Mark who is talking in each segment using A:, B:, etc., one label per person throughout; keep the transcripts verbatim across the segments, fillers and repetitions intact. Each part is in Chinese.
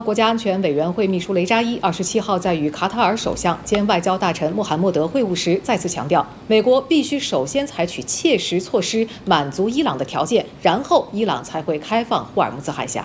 A: 国家安全委员会秘书雷扎伊二十七号在与卡塔尔首相兼外交大臣穆罕默德会晤时，再次强调，美国必须首先采取切实措施满足伊朗的条件，然后伊朗才会开放霍尔木兹海峡。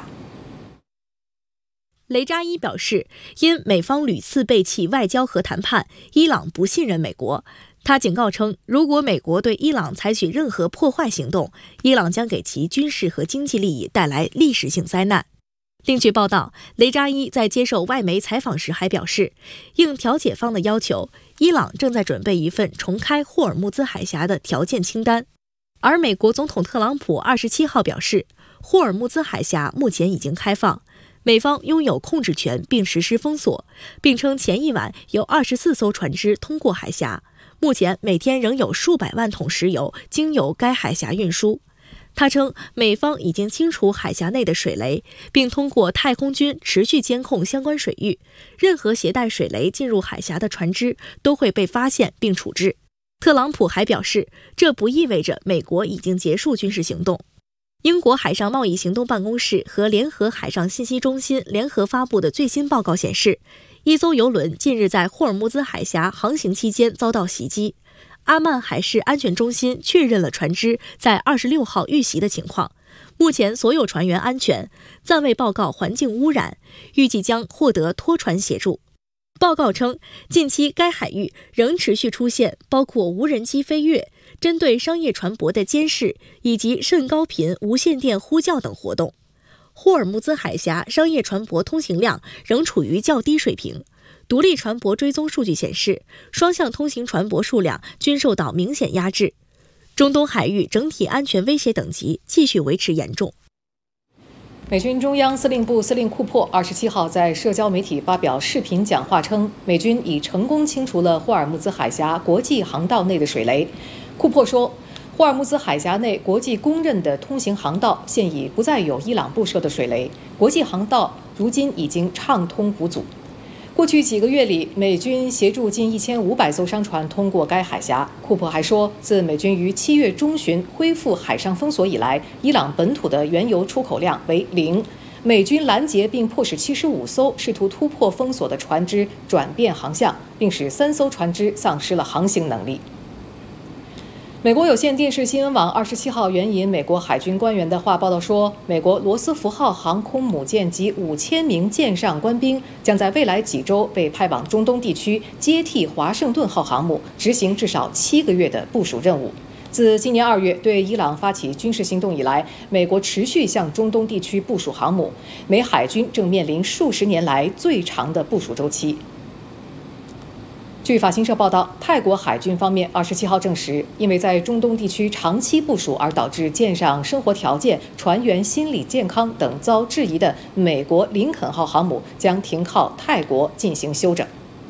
B: 雷扎伊表示，因美方屡次背弃外交和谈判，伊朗不信任美国。他警告称，如果美国对伊朗采取任何破坏行动，伊朗将给其军事和经济利益带来历史性灾难。另据报道，雷扎伊在接受外媒采访时还表示，应调解方的要求，伊朗正在准备一份重开霍尔木兹海峡的条件清单。而美国总统特朗普二十七号表示，霍尔木兹海峡目前已经开放，美方拥有控制权并实施封锁，并称前一晚有二十四艘船只通过海峡，目前每天仍有数百万桶石油经由该海峡运输。他称，美方已经清除海峡内的水雷，并通过太空军持续监控相关水域，任何携带水雷进入海峡的船只都会被发现并处置。特朗普还表示，这不意味着美国已经结束军事行动。英国海上贸易行动办公室和联合海上信息中心联合发布的最新报告显示，一艘邮轮近日在霍尔木兹海峡航行期间遭到袭击。阿曼海事安全中心确认了船只在二十六号遇袭的情况，目前所有船员安全，暂未报告环境污染，预计将获得拖船协助。报告称，近期该海域仍持续出现包括无人机飞越、针对商业船舶的监视以及甚高频无线电呼叫等活动。霍尔木兹海峡商业船舶通行量仍处于较低水平。独立船舶追踪数据显示，双向通行船舶数量均受到明显压制。中东海域整体安全威胁等级继续维持严重。
A: 美军中央司令部司令库珀二十七号在社交媒体发表视频讲话称，美军已成功清除了霍尔木兹海峡国际航道内的水雷。库珀说，霍尔木兹海峡内国际公认的通行航道现已不再有伊朗布设的水雷，国际航道如今已经畅通无阻。过去几个月里，美军协助近一千五百艘商船通过该海峡。库珀还说，自美军于七月中旬恢复海上封锁以来，伊朗本土的原油出口量为零。美军拦截并迫使七十五艘试图突破封锁的船只转变航向，并使三艘船只丧失了航行能力。美国有线电视新闻网二十七号援引美国海军官员的话报道说，美国罗斯福号航空母舰及五千名舰上官兵将在未来几周被派往中东地区，接替华盛顿号航母，执行至少七个月的部署任务。自今年二月对伊朗发起军事行动以来，美国持续向中东地区部署航母，美海军正面临数十年来最长的部署周期。据法新社报道，泰国海军方面二十七号证实，因为在中东地区长期部署而导致舰上生活条件、船员心理健康等遭质疑的美国林肯号航母将停靠泰国进行休整。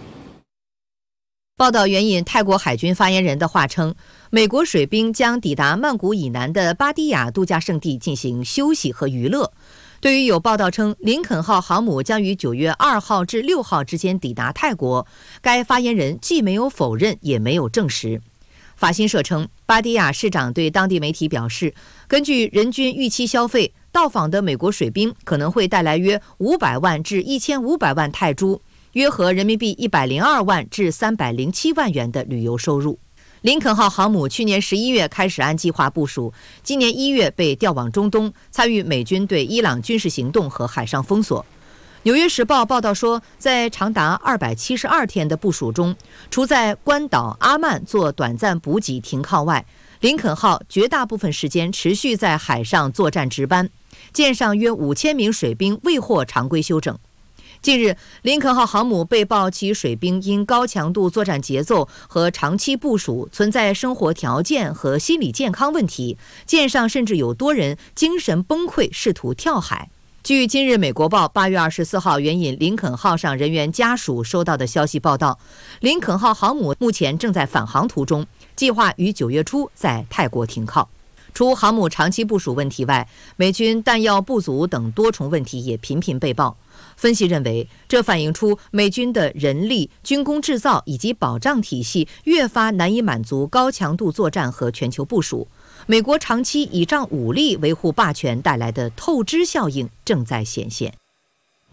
C: 报道援引泰国海军发言人的话称，美国水兵将抵达曼谷以南的巴堤亚度假胜地进行休息和娱乐。对于有报道称林肯号航母将于九月二号至六号之间抵达泰国，该发言人既没有否认也没有证实。法新社称，巴堤亚市长对当地媒体表示，根据人均预期消费，到访的美国水兵可能会带来约五百万至一千五百万泰铢，约合人民币一百零二万至三百零七万元的旅游收入。林肯号航母去年十一月开始按计划部署，今年一月被调往中东，参与美军对伊朗军事行动和海上封锁。纽约时报报道说，在长达二百七十二天的部署中，除在关岛阿曼做短暂补给停靠外，林肯号绝大部分时间持续在海上作战值班，舰上约五千名水兵未获常规休整。近日，林肯号航母被曝其水兵因高强度作战节奏和长期部署存在生活条件和心理健康问题，舰上甚至有多人精神崩溃，试图跳海。据今日美国报八月二十四号援引林肯号上人员家属收到的消息报道，林肯号航母目前正在返航途中，计划于九月初在泰国停靠。除航母长期部署问题外，美军弹药不足等多重问题也频频被曝。分析认为，这反映出美军的人力、军工制造以及保障体系越发难以满足高强度作战和全球部署。美国长期倚仗武力维护霸权带来的透支效应正在显现。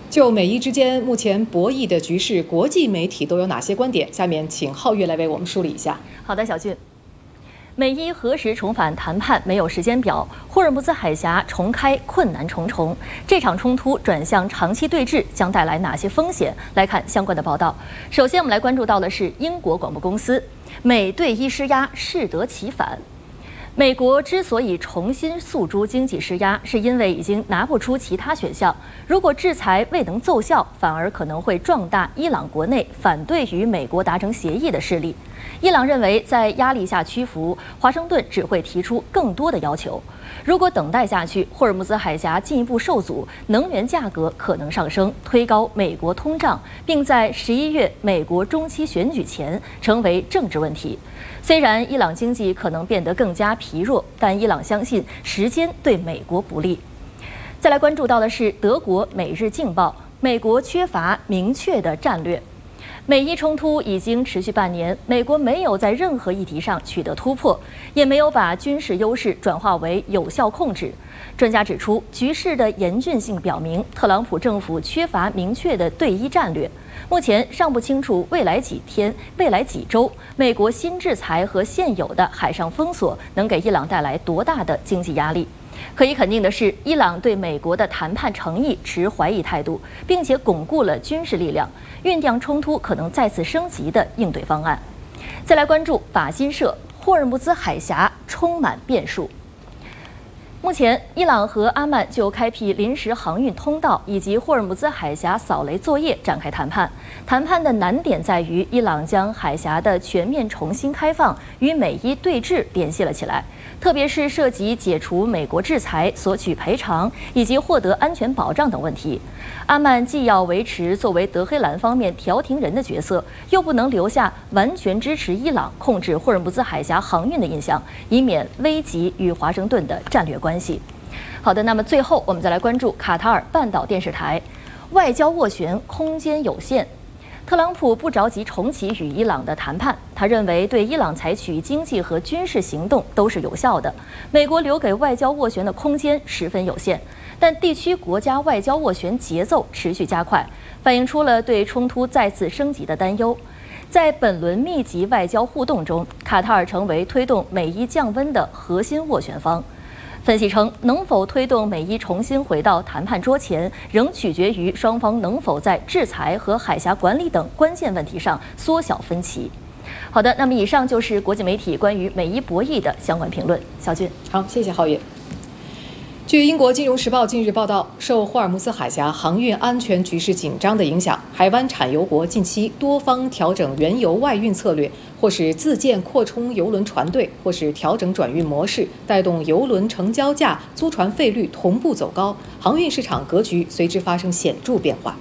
A: 就美伊之间目前博弈的局势，国际媒体都有哪些观点？下面请浩月来为我们梳理一下。
D: 好的，小俊。美伊何时重返谈判没有时间表，霍尔木兹海峡重开困难重重。这场冲突转向长期对峙将带来哪些风险？来看相关的报道。首先，我们来关注到的是英国广播公司，美对伊施压，适得其反。美国之所以重新诉诸经济施压，是因为已经拿不出其他选项。如果制裁未能奏效，反而可能会壮大伊朗国内反对与美国达成协议的势力。伊朗认为，在压力下屈服，华盛顿只会提出更多的要求。如果等待下去，霍尔木兹海峡进一步受阻，能源价格可能上升，推高美国通胀，并在十一月美国中期选举前成为政治问题。虽然伊朗经济可能变得更加疲弱，但伊朗相信时间对美国不利。再来关注到的是德国《每日镜报》，美国缺乏明确的战略。美伊冲突已经持续半年，美国没有在任何议题上取得突破，也没有把军事优势转化为有效控制。专家指出，局势的严峻性表明，特朗普政府缺乏明确的对伊战略。目前尚不清楚未来几天、未来几周，美国新制裁和现有的海上封锁能给伊朗带来多大的经济压力。可以肯定的是，伊朗对美国的谈判诚意持怀疑态度，并且巩固了军事力量，酝酿冲突可能再次升级的应对方案。再来关注法新社，霍尔木兹海峡充满变数。目前，伊朗和阿曼就开辟临时航运通道以及霍尔木兹海峡扫雷作业展开谈判。谈判的难点在于，伊朗将海峡的全面重新开放与美伊对峙联系了起来，特别是涉及解除美国制裁、索取赔偿以及获得安全保障等问题。阿曼既要维持作为德黑兰方面调停人的角色，又不能留下完全支持伊朗控制霍尔木兹海峡航运的印象，以免危及与华盛顿的战略关系。好的，那么最后我们再来关注卡塔尔半岛电视台，外交斡旋空间有限。特朗普不着急重启与伊朗的谈判，他认为对伊朗采取经济和军事行动都是有效的，美国留给外交斡旋的空间十分有限。但地区国家外交斡旋节奏持续加快，反映出了对冲突再次升级的担忧。在本轮密集外交互动中，卡塔尔成为推动美伊降温的核心斡旋方。分析称，能否推动美伊重新回到谈判桌前，仍取决于双方能否在制裁和海峡管理等关键问题上缩小分歧。好的，那么以上就是国际媒体关于美伊博弈的相关评论。小俊，
A: 好，谢谢浩爷。据英国《金融时报》近日报道，受霍尔木兹海峡航运安全局势紧张的影响，海湾产油国近期多方调整原油外运策略，或是自建扩充油轮船队，或是调整转运模式，带动油轮成交价、租船费率同步走高，航运市场格局随之发生显著变化。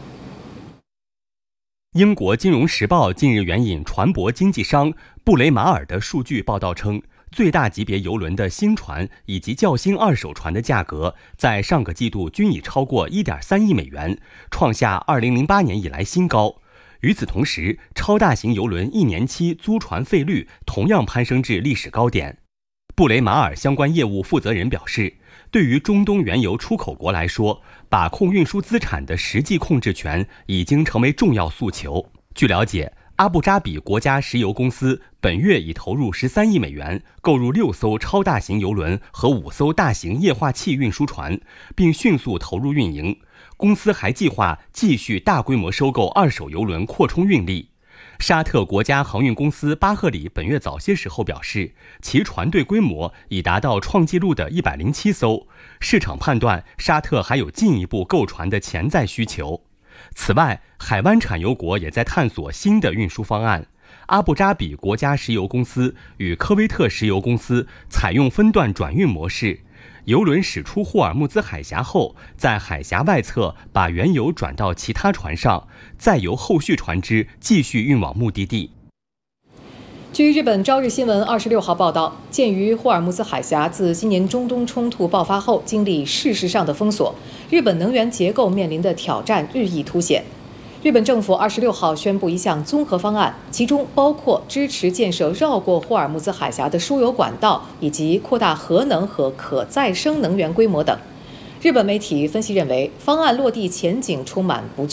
E: 英国《金融时报》近日援引船舶经纪商布雷马尔的数据报道称，最大级别油轮的新船以及较新二手船的价格在上个季度均已超过 一点三亿美元，创下二零零八年以来新高。与此同时，超大型油轮一年期租船费率同样攀升至历史高点。布雷马尔相关业务负责人表示，对于中东原油出口国来说，把控运输资产的实际控制权已经成为重要诉求。据了解，阿布扎比国家石油公司本月已投入十三亿美元，购入六艘超大型油轮和五艘大型液化气运输船，并迅速投入运营。公司还计划继续大规模收购二手油轮，扩充运力。沙特国家航运公司巴赫里本月早些时候表示，其船队规模已达到创纪录的一百零七艘，市场判断沙特还有进一步购船的潜在需求。此外，海湾产油国也在探索新的运输方案。阿布扎比国家石油公司与科威特石油公司采用分段转运模式，油轮驶出霍尔木兹海峡后，在海峡外侧把原油转到其他船上，再由后续船只继续运往目的地。
A: 据日本朝日新闻二十六号报道，鉴于霍尔木兹海峡自今年中东冲突爆发后经历事实上的封锁，日本能源结构面临的挑战日益凸显。日本政府二十六号宣布一项综合方案，其中包括支持建设绕过霍尔木兹海峡的输油管道，以及扩大核能和可再生能源规模等。 日本媒体分析认为，方案落地前景充满不确